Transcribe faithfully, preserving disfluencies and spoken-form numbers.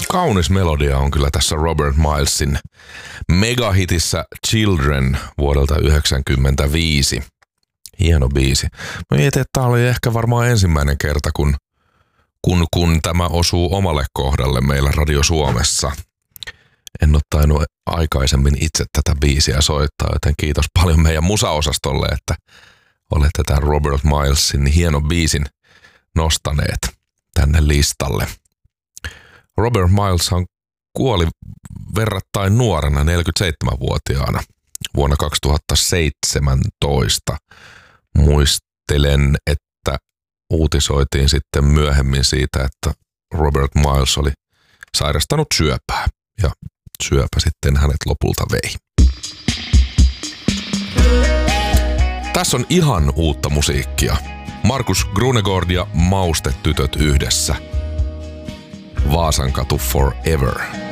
Kaunis melodia on kyllä tässä Robert Milesin megahitissä Children vuodelta yhdeksänkymmentäviisi. Hieno biisi. Mä mietin, että tää oli ehkä varmaan ensimmäinen kerta, kun, kun, kun tämä osuu omalle kohdalle meillä Radio Suomessa. En ole tainnut aikaisemmin itse tätä biisiä soittaa, joten kiitos paljon meidän musaosastolle, että olette tämän Robert Milesin hienon biisin nostaneet tänne listalle. Robert Mileshan kuoli verrattain nuorena, neljäkymmentäseitsemänvuotiaana vuonna kaksituhattaseitsemäntoista. Muistelen, että uutisoitiin sitten myöhemmin siitä, että Robert Miles oli sairastanut syöpää ja syöpä sitten hänet lopulta vei. Tässä on ihan uutta musiikkia. Markus Grunegård ja Maustetytöt yhdessä. Vaasankatu Forever.